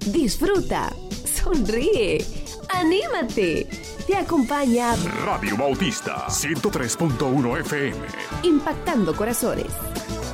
disfruta, sonríe, anímate. Te acompaña Radio Bautista 103.1 FM. Impactando corazones.